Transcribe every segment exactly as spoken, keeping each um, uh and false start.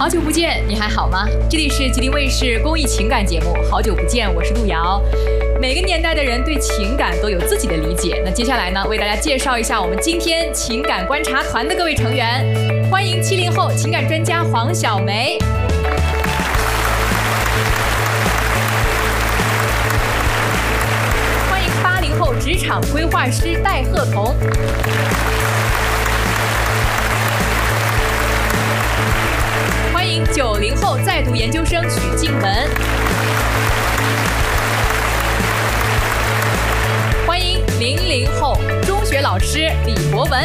好久不见，你还好吗？这里是吉林卫视公益情感节目《好久不见》，我是路遥。每个年代的人对情感都有自己的理解。那接下来呢，为大家介绍一下我们今天情感观察团的各位成员。欢迎七零后情感专家黄小梅，欢迎八零后职场规划师戴鹤彤，欢迎九零后在读研究生许静文，欢迎零零后中学老师李博文，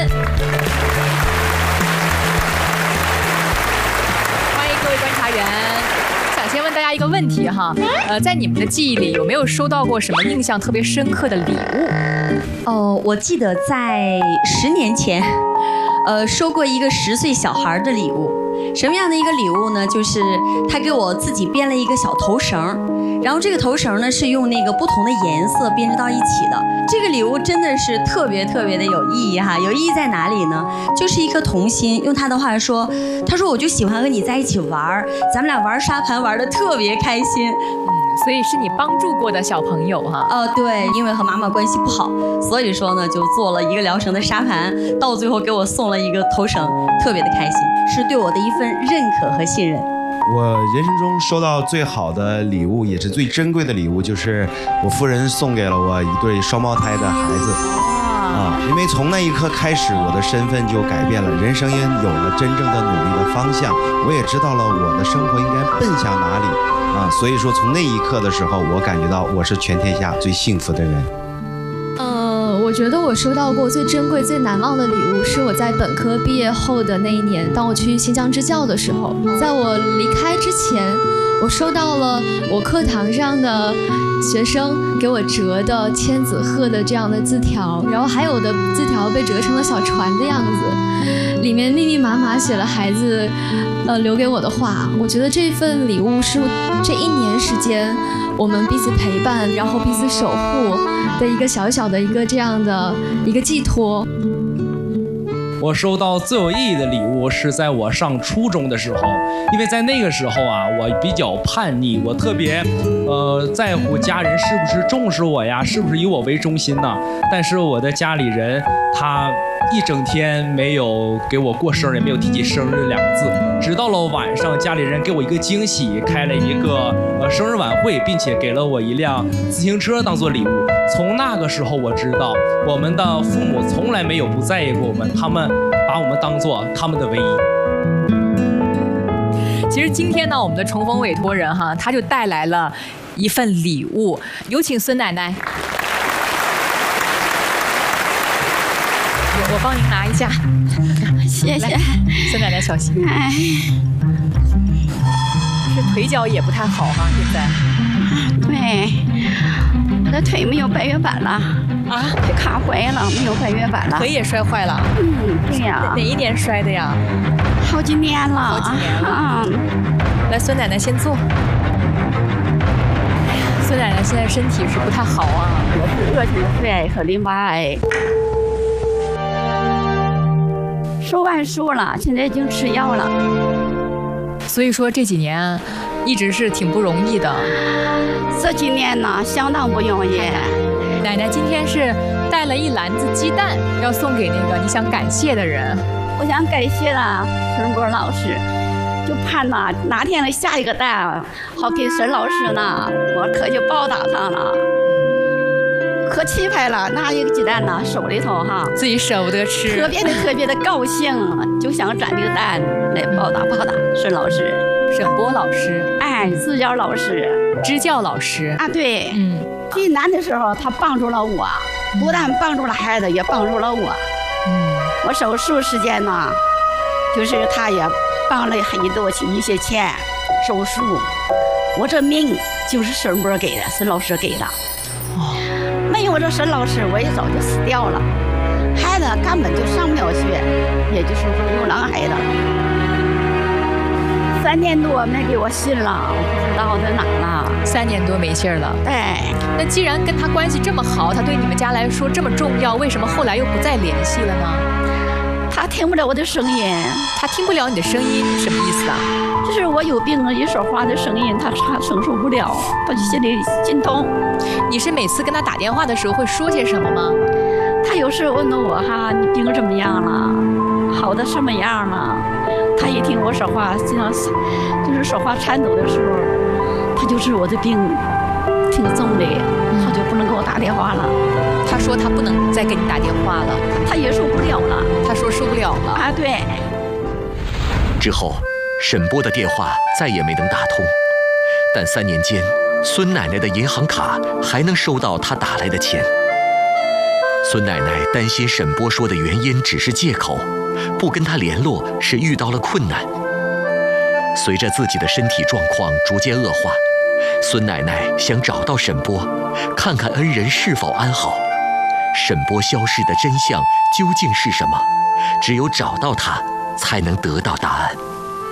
欢迎各位观察员。想先问大家一个问题哈，呃，在你们的记忆里有没有收到过什么印象特别深刻的礼物？ 哦，我记得在十年前，呃，收过一个十岁小孩的礼物。什么样的一个礼物呢？就是他给我自己编了一个小头绳，然后这个头绳呢是用那个不同的颜色编织到一起的。这个礼物真的是特别特别的有意义哈！有意义在哪里呢？就是一颗童心。用他的话说，他说我就喜欢和你在一起玩，咱们俩玩沙盘玩得特别开心。 嗯，所以是你帮助过的小朋友哈。 哦，对，因为和妈妈关系不好，所以说呢就做了一个疗程的沙盘，到最后给我送了一个头绳，特别的开心，是对我的一份认可和信任。 我人生中收到最好的礼物，也是最珍贵的礼物，就是我夫人送给了我一对双胞胎的孩子。啊，因为从那一刻开始，我的身份就改变了，人生也有了真正的努力的方向，我也知道了我的生活应该奔向哪里。啊，所以说从那一刻的时候，我感觉到我是全天下最幸福的人。 我觉得我收到过最珍贵、最难忘的礼物，是我在本科毕业后的那一年，当我去新疆支教的时候，在我离开之前，我收到了我课堂上的学生给我折的千纸鹤的这样的字条，然后还有的字条被折成了小船的样子，里面密密麻麻写了孩子呃留给我的话。我觉得这份礼物是这一年时间我们彼此陪伴，然后彼此守护的一个小小的一个这样的一个寄托。 我收到最有意义的礼物是在我上初中的时候，因为在那个时候啊，我比较叛逆，我特别呃在乎家人是不是重视我呀，是不是以我为中心呢？但是我的家里人他一整天没有给我过生日，也没有提起生日两个字，直到了晚上，家里人给我一个惊喜，开了一个呃生日晚会，并且给了我一辆自行车当做礼物。从那个时候我知道，我们的父母从来没有不在意过我们，他们把我们当做他们的唯一。 其实今天呢，我们的重逢委托人哈，他就带来了一份礼物，有请孙奶奶。我帮您拿一下， 谢谢。 孙奶奶小心。哎，这腿脚也不太好哈，现在。 对，我的腿没有半月板了啊，腿卡坏了，没有半月板了。 腿也摔坏了。 嗯，对呀。 哪一年摔的呀？ 好几年了。 好几年了。啊、嗯。来，孙奶奶先坐。孙奶奶现在身体是不太好啊。 我是恶性肺癌和淋巴癌。手完术了，现在已经吃药了。 所以说这几年一直是挺不容易的。 这几年呢，相当不容易。 奶奶今天是带了一篮子鸡蛋，要送给那个你想感谢的人。 我想感谢了沈波老师，就盼呐哪天能下一个蛋，好给沈老师呢，我可就报答他了。可气派了，拿一个鸡蛋呢，手里头哈， 自己舍不得吃， 特别的特别的高兴，就想转这个蛋来报答报答沈老师、 沈波老师， 哎，支教老师、 支教老师啊，对，嗯，最难的时候他帮助了我，不但帮助了孩子，也帮助了我。嗯，我手术时间呢，就是他也帮了很多一些钱手术，我这命就是沈波给的，沈老师给的。没有这沈老师，我也早就死掉了。孩子根本就上不了学，也就是说流浪孩子。三年多没给我信了，我不知道在哪了。 三年多没信儿了。 对。 那既然跟他关系这么好，他对你们家来说这么重要，为什么后来又不再联系了呢？ 他他听不了我的声音， 他听不了你的声音，什么意思啊？ 就是我有病了，一说话的声音他他承受不了，他就心里心痛。 你是每次跟他打电话的时候会说些什么吗？ 他有时问我哈，你病怎么样了？好的什么样了？他一听我说话，经常就是说话颤抖的时候，他就知我的病挺重的，他就不能给我打电话了。 他说他不能再给你打电话了， 他也受不了了。 他说受不了了啊，对。 之后，沈波的电话再也没能打通，但三年间，孙奶奶的银行卡还能收到她打来的钱。孙奶奶担心沈波说的原因只是借口，不跟他联络是遇到了困难。随着自己的身体状况逐渐恶化，孙奶奶想找到沈波，看看恩人是否安好。沈波消失的真相究竟是什么？只有找到他，才能得到答案。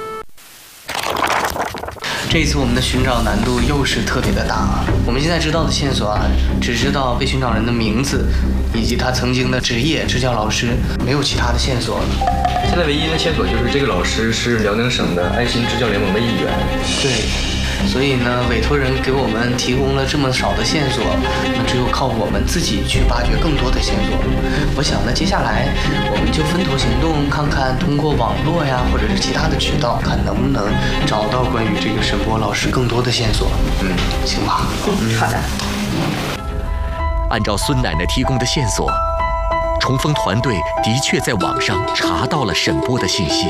这一次我们的寻找难度又是特别的大啊！我们现在知道的线索啊，只知道被寻找人的名字，以及他曾经的职业，支教老师，没有其他的线索了。 现在唯一的线索就是这个老师是辽宁省的爱心支教联盟的一员。 对。所以呢，委托人给我们提供了这么少的线索，那只有靠我们自己去挖掘更多的线索。我想呢，接下来我们就分头行动，看看通过网络呀，或者是其他的渠道，看能不能找到关于这个沈波老师更多的线索。嗯，行吧。 嗯，好的。 按照孙奶奶提供的线索，冲锋团队的确在网上查到了沈波的信息。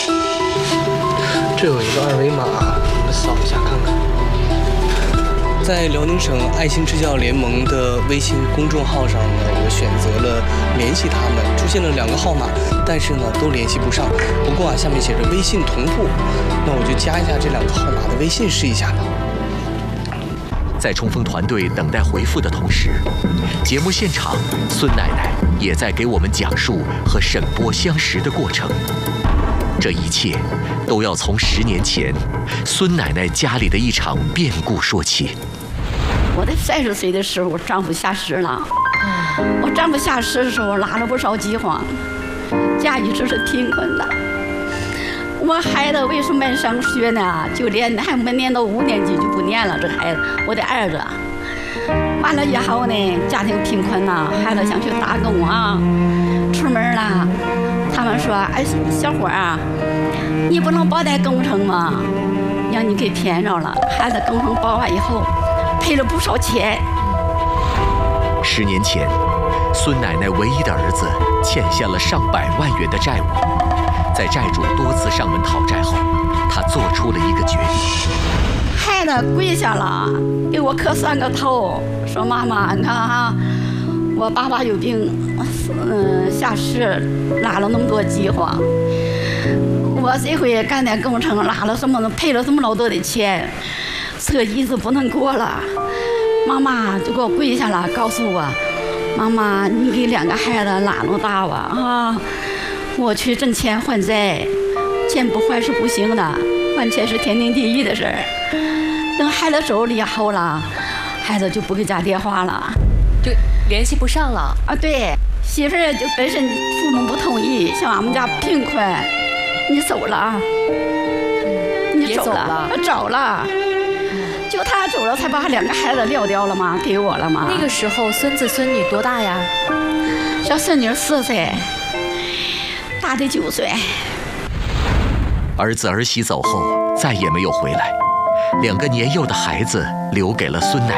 这有一个二维码，我们扫一下看看。 在辽宁省爱心支教联盟的微信公众号上呢，我选择了联系他们，出现了两个号码，但是呢都联系不上。不过啊，下面写着微信同步，那我就加一下这两个号码的微信试一下吧。 在冲锋团队等待回复的同时，节目现场，孙奶奶也在给我们讲述和沈波相识的过程。这一切都要从十年前孙奶奶家里的一场变故说起。 我在三十岁的时候，我丈夫下世了。我丈夫下世的时候拉了不少饥荒，家一直是贫困的。我孩子为什么上学呢？就连还没念到五年级就不念了。这孩子，我的儿子，完了以后呢，家庭贫困呐，孩子想去打工啊，出门了。他们说：“哎，小伙啊，你不能报在工程吗？让你给骗着了。”孩子工程报完以后，赔了不少钱。 十年前，孙奶奶唯一的儿子欠下了上百万元的债务，在债主多次上门讨债后，他做出了一个决定。 孩子跪下了，给我磕三个头，说：“妈妈，你看哈。”我爸爸有病，嗯，下世拉了那么多饥荒。我这回干点工程，拉了什么，赔了这么老多的钱，这个日子不能过了。妈妈就给我跪下了，告诉我，妈妈，你给两个孩子拉拢大吧啊！我去挣钱还债，钱不还是不行的，还钱是天经地义的事儿。等孩子走了以后了，孩子就不给家电话了。 就联系不上了啊！对，媳妇儿就本身父母不同意，像俺们家贫困，你走了啊，你走了，走了，就他走了，才把两个孩子撂掉了吗？给我了吗？ 那个时候孙子孙女多大呀？ 小孙女四岁，大的九岁。 儿子儿媳走后再也没有回来，两个年幼的孩子留给了孙奶奶。